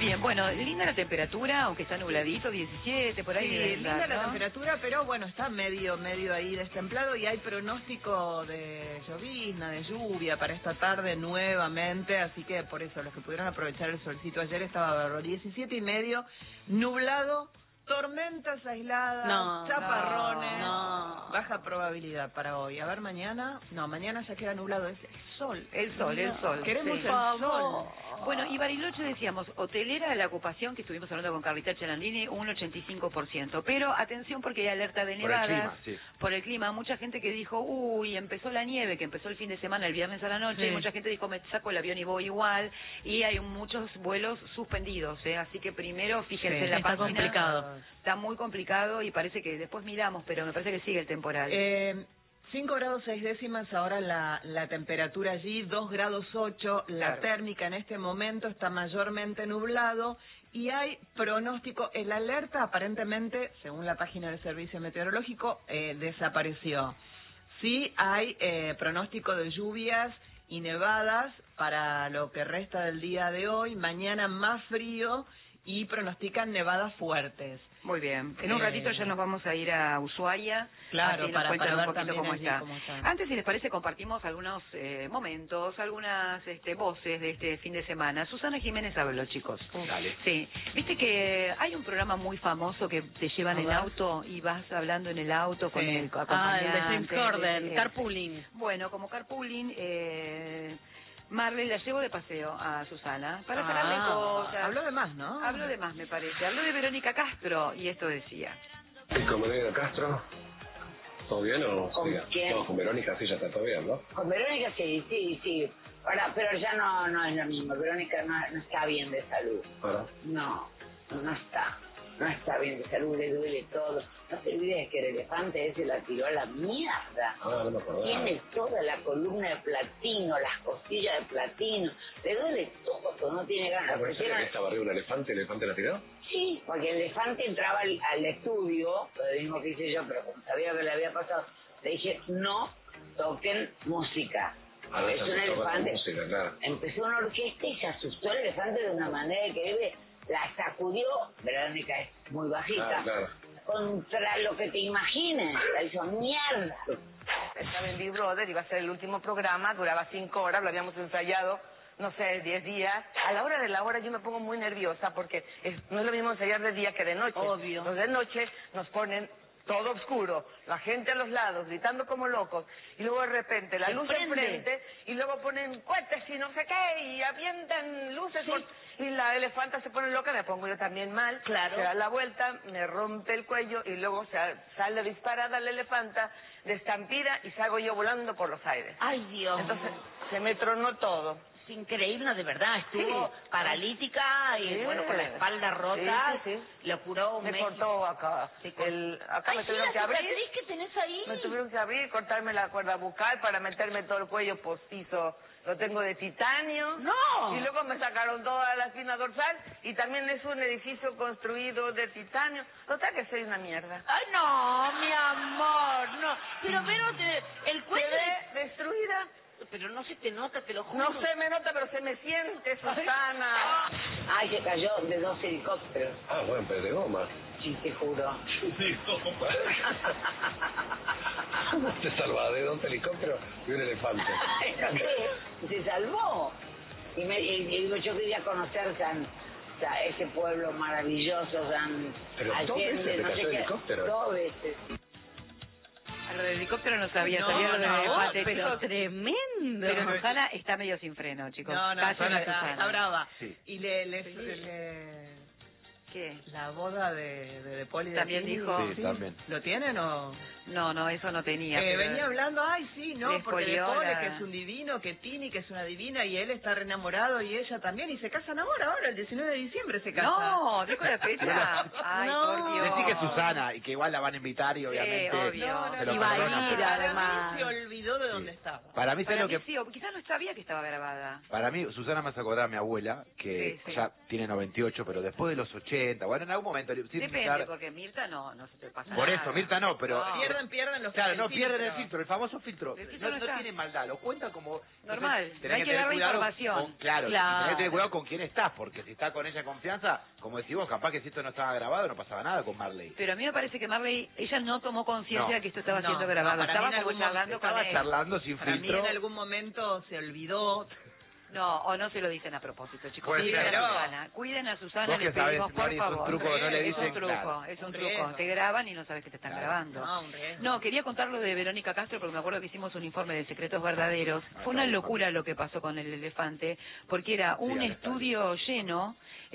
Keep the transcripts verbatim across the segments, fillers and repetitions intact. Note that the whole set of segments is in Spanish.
Bien, bueno, linda la temperatura, aunque está nubladito, diecisiete, por ahí. Sí, debe linda estar, la ¿no? temperatura, pero bueno, está medio, medio ahí destemplado y hay pronóstico de llovizna, de lluvia para esta tarde nuevamente, así que por eso los que pudieron aprovechar el solcito ayer estaba bárbaro. diecisiete y medio, nublado, tormentas aisladas, No, chaparrones, no. baja probabilidad para hoy. A ver, mañana, no, mañana ya queda nublado, es el sol. El sol, el No, sol. Queremos sí. el sol. Bueno, y Bariloche decíamos, hotelera de la ocupación, que estuvimos hablando con Carlita Chalandini, un ochenta y cinco por ciento. Pero atención porque hay alerta de Por el nevadas. clima, sí. Por el clima. Mucha gente que dijo, uy, empezó la nieve, que empezó el fin de semana, el viernes a la noche. Sí. Y mucha gente dijo, me saco el avión y voy igual. Y hay muchos vuelos suspendidos, ¿eh? Así que primero fíjense Sí, en la está página. complicado. Está muy complicado y parece que después miramos, pero me parece que sigue el temporal. Eh, cinco grados seis décimas ahora la, la temperatura allí, dos grados ocho, la Claro. térmica en este momento está mayormente nublado y hay pronóstico, el alerta aparentemente, según la página del Servicio Meteorológico, eh, desapareció. Sí hay eh, pronóstico de lluvias y nevadas para lo que resta del día de hoy, mañana más frío y pronostican nevadas fuertes. Muy bien. En un Eh, ratito ya nos vamos a ir a Ushuaia. Claro, así nos para- cuentan para un ver poquito también cómo allí está. cómo está. Antes, si les parece, compartimos algunos eh, momentos, algunas este, voces de este fin de semana. Susana Jiménez habló, chicos. Dale. Sí. Viste que hay un programa muy famoso que te llevan A en ver. auto y vas hablando en el auto con Sí. el Ah, acompañante. el de James Corden, eh, carpooling. Bueno, como carpooling, eh, Marley la llevo de paseo a Susana para sacarle Ah, cosas. habló de más, ¿no? Habló de más, me parece. Habló de Verónica Castro y esto decía. ¿Y con Verónica Castro? ¿Todo bien o ¿Con siga? quién? No, con Verónica sí ya está todo bien, ¿no? Con Verónica sí, sí, sí. Ahora, pero ya no, no es lo mismo. Verónica no, no está bien de salud. Ahora. No, no está. No está bien de salud, le duele todo. No te olvides que el elefante ese la tiró a la mierda. Ah, no me acordaba. Tiene toda la columna de platino, las costillas de platino. Le duele todo, no tiene ganas. ¿No Le parece que pusieron- estaba arriba un elefante, el elefante la tiró? Sí, porque el elefante entraba al, al estudio, lo mismo que hice yo, pero como sabía que le había pasado, le dije, no toquen música. Ah, es ya un se toca con elefante. música, claro. Empezó una orquesta y se asustó el elefante de una manera que la sacudió. Verónica es muy bajita. Ah, claro. Contra lo que te imagines, la hizo mierda. Estaba en Big Brother, iba a ser el último programa, duraba cinco horas, lo habíamos ensayado, no sé, diez días. A la hora de la hora yo me pongo muy nerviosa porque es- no es lo mismo ensayar de día que de noche. Obvio. Los de noche nos ponen todo oscuro, la gente a los lados, gritando como locos, y luego de repente la Se luz prende. enfrente, y luego ponen cohetes y no sé qué, y avientan luces, por- y la elefanta se pone loca, me pongo yo también mal, Claro. se da la vuelta, me rompe el cuello, y luego se sale disparada la elefanta, destampida, y salgo yo volando por los aires. Ay, Dios. Entonces, se me tronó todo. Es increíble, de verdad. Estuvo Sí. paralítica y, Sí. bueno, con la espalda rota. Sí, sí, sí. Lo curó un Me mes. cortó acá. Sí, con- El, acá Ay, me sí, tuvieron la que abrir. cicatriz que tenés ahí. Me tuvieron que abrir, cortarme la cuerda bucal para meterme todo el cuello postizo. Lo tengo de titanio. ¡No! Y luego me sacaron toda la espina dorsal y también es un edificio construido de titanio. Total que soy una mierda. Ay, no, mi amor, no. Pero, pero, te- el cuello... Quedé destruida. Pero no se te nota, te lo juro. No se me nota, pero se me siente, Susana. Ay, se cayó de dos helicópteros. Ah, bueno, pero de goma. Sí, te juro. ¿Cómo te salvas de dos helicópteros y un elefante? ¿Qué? Se salvó. Y, me, y, y digo, yo quería conocer San, Sa- ese pueblo maravilloso, San Pero dos Allende, veces te no sé cayó el qué. helicóptero. Dos veces. A lo del helicóptero no sabía, No, sabía lo del no, elefante, pero chicos. tremendo. Pero Susana está medio sin freno, chicos. No, no, Casi Susana una está, Susana. está brava. Sí. Y le, le, le- ¿Qué? la boda de, de, de Poli de También aquí, dijo- Sí, también. ¿Lo tienen o...? No, no, eso no tenía. Eh, pero- venía hablando, ay, sí, no, Le porque de espolió Pole, la- que es un divino, que Tini, que es una divina, y él está re enamorado, y ella también, y se casan ahora, ahora, el diecinueve de diciembre se casan. No, dijo la fecha. Ay, No. por Dios. Decí que es Susana y que igual la van a invitar y obviamente obvio. No, no, se lo Iba a perdonan, ir, pero- además. Se olvidó de dónde estaba. Para mí, ¿sabes Para lo mí que...? sí, o quizás no sabía que estaba grabada. Para mí, Susana me hace acordar a mi abuela, que Sí, sí. ya tiene noventa y ocho, pero después de los ochenta, bueno, en algún momento... sin Depende, estar- porque Mirta no, no se te pasa Por nada. eso, Mirta no, pero... No. Pierde pierden, pierden los Claro, el no pierden el filtro. filtro, el famoso filtro. El filtro no, no no está. tiene maldad, lo cuenta como... Normal, Entonces, hay que tener darle cuidado información. con- claro, Claro. y tenés que tener cuidado con quién estás, porque si está con ella en confianza, como decís vos, capaz que si esto no estaba grabado no pasaba nada con Marley. Pero a mí me parece que Marley, ella no tomó conciencia No. que esto estaba No, siendo no, grabado. para mí Estaba en como algún charlando con Estaba él. charlando sin Para mí filtro. en algún momento se olvidó. No, o no se lo dicen a propósito, chicos. Puede Cuiden ser. a Susana. Cuiden a Susana, Vos les que sabés, pedimos, por Nori, es un favor. truco que no le Es un dicen, truco, claro. es un Un truco. riesgo. Te graban y no sabes que te están Claro. grabando. No, un riesgo. No, quería contar lo de Verónica Castro porque me acuerdo que hicimos un informe de secretos verdaderos. Ah, Fue una está bien, locura lo que pasó con el elefante, porque era un Dígale, estudio lleno,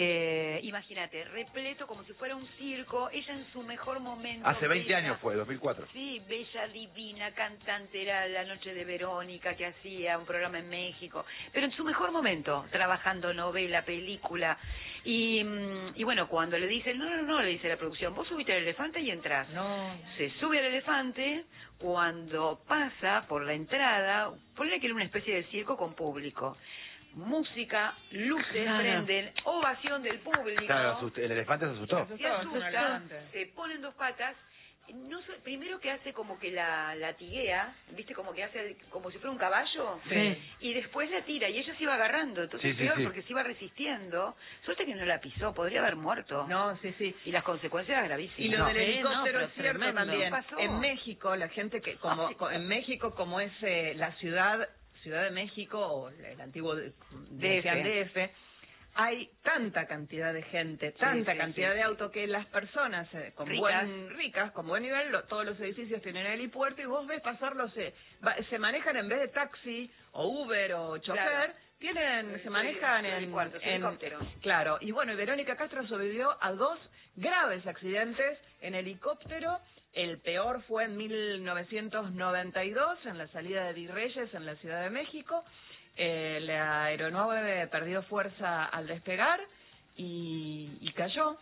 eh, imagínate, repleto como si fuera un circo, ella en su mejor momento. Hace veinte bella. años fue, dos mil cuatro. Sí, bella, divina, cantante, era La Noche de Verónica, que hacía un programa en México, pero en su mejor momento, trabajando novela, película, y, mm, y bueno, cuando le dicen, no, no, no, le dice la producción, vos subiste al elefante y entras. No. Se sube al elefante, cuando pasa por la entrada, ponle que era una especie de circo con público. Música, luces Claro. prenden, ovación del público. Claro, asust- el elefante se asustó. Se Se asustó, es un asusta, elefante. se pone en dos patas. No sé, primero que hace como que la latiguea, viste, como que hace como si fuera un caballo, Sí. y después la tira y ella se iba agarrando, entonces Sí, sí, peor sí. porque se iba resistiendo. Suerte que no la pisó, podría haber muerto. No, sí, sí. Y las consecuencias gravísimas. Y lo No. del Sí, helicóptero no, pero es cierto tremendo. también. Pasó. En México, la gente que, como Ay, co- en México, como es eh, la ciudad, Ciudad de México, o el antiguo de- decían D F, hay tanta cantidad de gente, tanta sí, cantidad sí, de sí. autos que las personas eh, con Ricas. buen ricas, con buen nivel, lo- todos los edificios tienen helipuerto y vos ves pasarlos, eh, va- se manejan en vez de taxi o Uber o chofer, Claro. tienen, Sí, se manejan sí, en, helipuertos, en- helicópteros. claro. Y bueno, y Verónica Castro sobrevivió a dos graves accidentes en helicóptero. El peor fue en mil novecientos noventa y dos, en la salida de Virreyes, en la Ciudad de México. Eh, la aeronave perdió fuerza al despegar y, y cayó.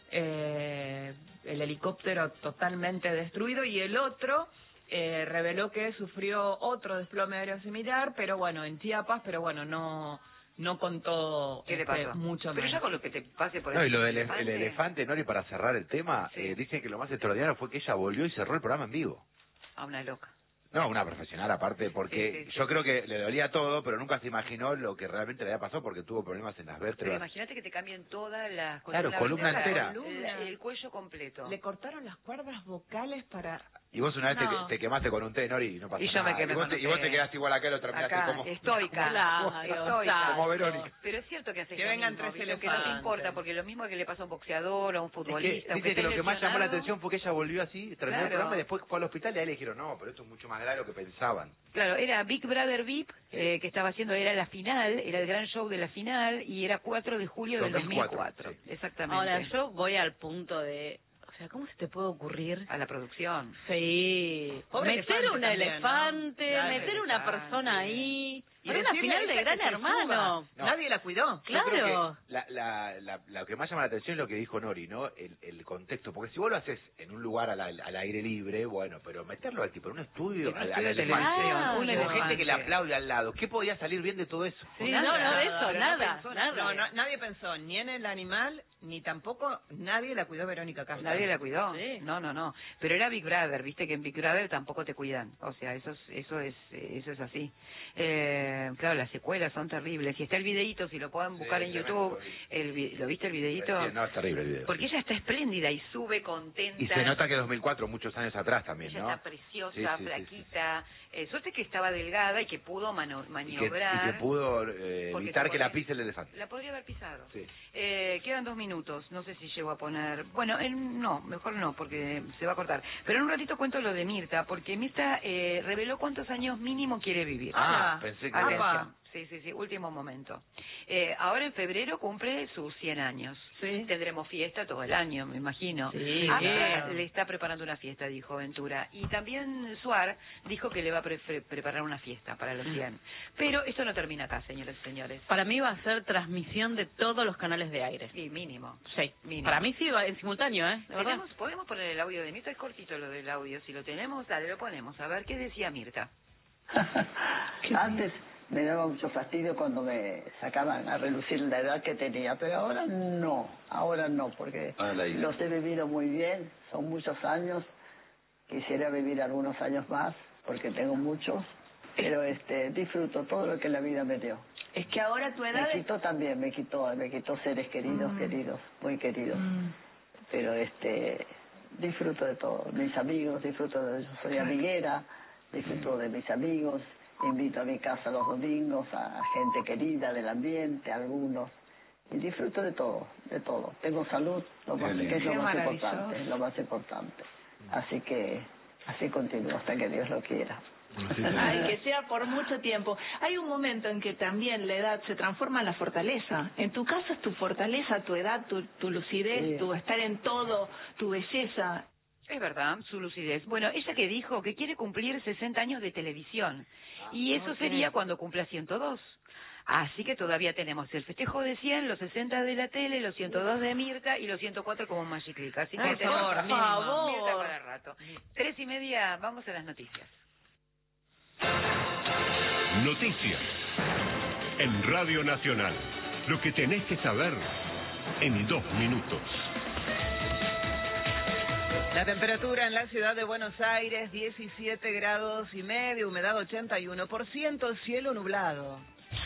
Eh, el helicóptero totalmente destruido y el otro eh, reveló que sufrió otro desplome aéreo similar, pero bueno, en Chiapas, pero bueno, no no contó ¿Qué le este, pasó? mucho Pero más. ya con lo que te pase por No, el y lo del elefante, el elefante, Nori, para cerrar el tema, Sí. eh, dicen que lo más extraordinario fue que ella volvió y cerró el programa en vivo. A una loca. No, una profesional aparte, porque Sí, sí, sí. yo creo que le dolía todo, pero nunca se imaginó lo que realmente le había pasado porque tuvo problemas en las Pero vértebras. imagínate que te cambien todas las Claro, columna vertebral, entera. el, el cuello completo. Le cortaron las cuerdas vocales para... Y vos una vez No. te, te quemaste con un té, Nori, y no pasó Y yo me nada. quemé y vos, con te, un y vos té. te quedaste igual acá y lo terminaste Acá, como... estoica. Claro, estoica. Como Verónica. Pero es cierto que hace Que lo vengan mismo, tres ¿viste? Que no te elefantes. importa, porque lo mismo que le pasa a un boxeador o a un Es que, futbolista. dice que lo que más llamó la atención fue que ella volvió así, terminó Claro. el programa y después fue al hospital y ahí le dijeron, no, pero esto es mucho más grave de lo que pensaban. Claro, era Big Brother V I P, eh, que estaba haciendo, era la final, era el gran show de la final, y era cuatro de julio del dos mil cuatro, dos mil cuatro. sí. Exactamente. Ahora, yo voy al punto de... O sea, ¿cómo se te puede ocurrir? A la producción. Sí. Pobre meter elefante un también, ¿no? elefante, Claro, meter una elefante. persona ahí. Y Para una decirle a final de ella Gran que se Hermano. suba. Nadie la cuidó. Yo creo Claro. que la, la, la, lo que más llama la atención es lo que dijo Nori, ¿no? El, el contexto. Porque si vos lo haces en un lugar al, al aire libre, bueno, pero meterlo al tipo en un estudio, En un al, estudio al de elefante, televisión, Ah, un con elefante. gente que le aplaude al lado, ¿qué podía salir bien de todo eso? Sí, Nada, no, no, eso, pero no nada, pensó nada. No, no, nadie pensó ni en el animal, ni tampoco nadie la cuidó Verónica Castro. Nadie la cuidó. Sí. No, no, no. Pero era Big Brother, viste que en Big Brother tampoco te cuidan. O sea, eso es, eso es, eso es así. Eh, claro, las secuelas son terribles. Y está el videíto, si lo pueden buscar en YouTube. El, vi- ¿Lo viste el videíto? Sí, no, es terrible el video. Porque ella está espléndida y sube contenta. Y se nota que dos mil cuatro, muchos años atrás también, Ella ¿no? está preciosa, Sí, sí, sí, flaquita. Eh, suerte que estaba delgada y que pudo mano- Y que, maniobrar. y que pudo eh, Porque evitar se que la podía- pise el elefante. La podría haber pisado. Sí. Eh, quedan dos minutos, no sé si llego a poner... Bueno, en- no, mejor no, porque se va a cortar. Pero en un ratito cuento lo de Mirta, porque Mirta eh, reveló cuántos años mínimo quiere vivir. Ah, pensé que... Atención. Sí, sí, sí, último momento. Eh, ahora en febrero cumple sus cien años. Sí. Tendremos fiesta todo el año, me imagino. Sí, Astra claro. le está preparando una fiesta, dijo Ventura. Y también Suar dijo que le va a pre- pre- preparar una fiesta para los cien. Pero esto no termina acá, señores y señores. Para mí va a ser transmisión de todos los canales de aire. Sí, mínimo. Sí. Mínimo. Para mí sí, va en simultáneo, ¿eh? De verdad. ¿Tenemos, ¿Podemos poner el audio de Mirta? Es cortito lo del audio. Si lo tenemos, dale, lo ponemos. A ver, ¿qué decía Mirta? Antes me daba mucho fastidio cuando me sacaban a relucir la edad que tenía, pero ahora no, ahora no, porque Ah, la hija. los he vivido muy bien, son muchos años Quisiera vivir algunos años más, porque tengo muchos, pero este disfruto todo lo que la vida me dio. Es que ahora tu edad... Me quitó también, me quitó, me quitó seres queridos, mm. queridos, muy queridos. Mm. Pero este disfruto de todo, mis amigos, disfruto de... Yo soy amiguera, disfruto de mis amigos, invito a mi casa los domingos a gente querida del ambiente, algunos. Y disfruto de todo, de todo. Tengo salud, lo más, que es lo más importante, lo más importante. Así que así continúo hasta que Dios lo quiera. Ay, que sea por mucho tiempo. Hay un momento en que también la edad se transforma en la fortaleza. En tu caso es tu fortaleza, tu edad, tu, tu lucidez, sí. tu estar en todo, tu belleza. Es verdad, su lucidez. Bueno, ella que dijo que quiere cumplir sesenta años de televisión. Y eso okay. sería cuando cumpla ciento dos. Así que todavía tenemos el festejo de cien, los sesenta de la tele, los ciento dos de Mirta y los ciento cuatro como Magic Click. Así que por favor, por favor. Mirta para rato. Tres y media, vamos a las noticias. Noticias en Radio Nacional. Lo que tenés que saber en dos minutos. La temperatura en la ciudad de Buenos Aires, diecisiete grados y medio, humedad ochenta y uno por ciento, cielo nublado.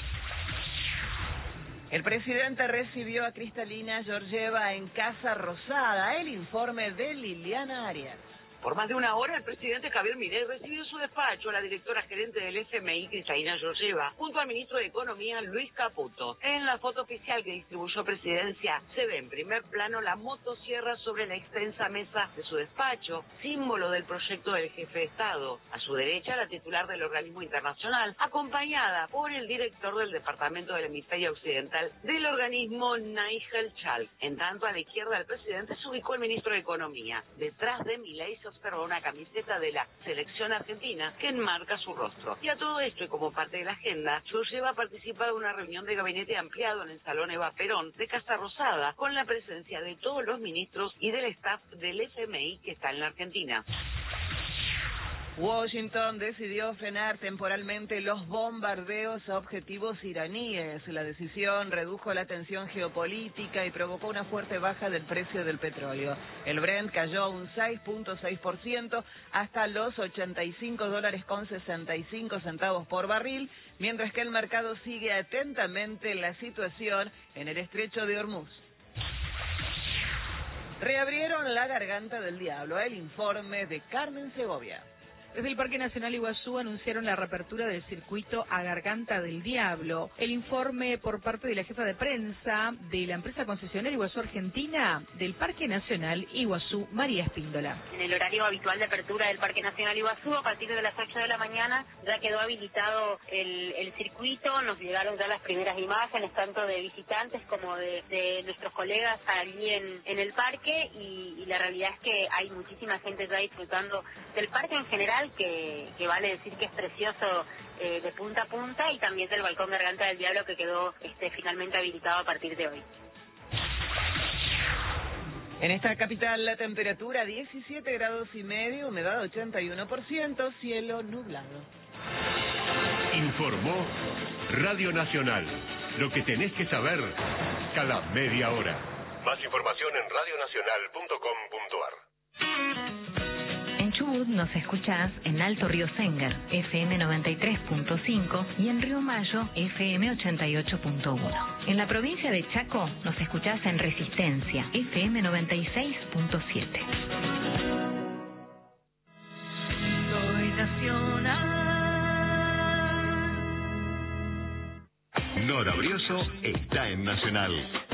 El presidente recibió a Cristalina Georgieva en Casa Rosada. El informe de Liliana Arias. Por más de una hora, el presidente Javier Milei recibió en su despacho a la directora gerente del F M I, Cristalina Georgieva, junto al ministro de Economía, Luis Caputo. En la foto oficial que distribuyó Presidencia, se ve en primer plano la motosierra sobre la extensa mesa de su despacho, símbolo del proyecto del jefe de Estado. A su derecha, la titular del organismo internacional, acompañada por el director del Departamento del Hemisferio Occidental del organismo, Nigel Chalk. En tanto, a la izquierda del presidente se ubicó el ministro de Economía. Detrás de Milei se observa una camiseta de la selección argentina que enmarca su rostro. Y a todo esto, y como parte de la agenda, Georgieva participa de una reunión de gabinete ampliado en el Salón Eva Perón de Casa Rosada, con la presencia de todos los ministros y del staff del F M I que está en la Argentina. Washington decidió frenar temporalmente los bombardeos a objetivos iraníes. La decisión redujo la tensión geopolítica y provocó una fuerte baja del precio del petróleo. El Brent cayó un seis punto seis por ciento hasta los ochenta y cinco dólares con sesenta y cinco centavos por barril, mientras que el mercado sigue atentamente la situación en el estrecho de Hormuz. Reabrieron la Garganta del Diablo. El informe de Carmen Segovia. Desde el Parque Nacional Iguazú anunciaron la reapertura del circuito a Garganta del Diablo. El informe por parte de la jefa de prensa de la empresa concesionaria Iguazú Argentina del Parque Nacional Iguazú, María Espíndola. En el horario habitual de apertura del Parque Nacional Iguazú, a partir de las ocho de la mañana, ya quedó habilitado el, el circuito. Nos llegaron ya las primeras imágenes, tanto de visitantes como de, de nuestros colegas allí en, en el parque, y, y la realidad es que hay muchísima gente ya disfrutando del parque en general, Que, que vale decir que es precioso eh, de punta a punta, y también del balcón Garganta del Diablo, que quedó este, finalmente habilitado a partir de hoy. En esta capital la temperatura diecisiete grados y medio, humedad ochenta y uno por ciento, cielo nublado. Informó Radio Nacional. Lo que tenés que saber cada media hora. Más información en radio nacional punto com punto a r. En Chubut nos escuchás en Alto Río Sengar, F M noventa y tres punto cinco, y en Río Mayo, F M ochenta y ocho punto uno. En la provincia de Chaco nos escuchás en Resistencia, F M noventa y seis punto siete. Soy nacional. Nora Brioso está en Nacional.